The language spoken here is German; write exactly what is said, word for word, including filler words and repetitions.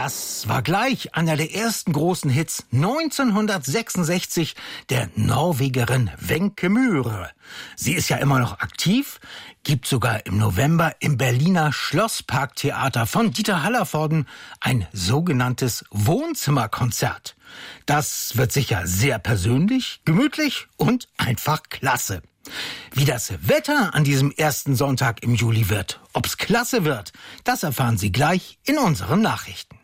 Das war gleich einer der ersten großen Hits neunzehnhundertsechsundsechzig der Norwegerin Wenche Myhre. Sie ist ja immer noch aktiv, gibt sogar im November im Berliner Schlossparktheater von Dieter Hallervorden ein sogenanntes Wohnzimmerkonzert. Das wird sicher sehr persönlich, gemütlich und einfach klasse. Wie das Wetter an diesem ersten Sonntag im Juli wird, ob's klasse wird, das erfahren Sie gleich in unseren Nachrichten.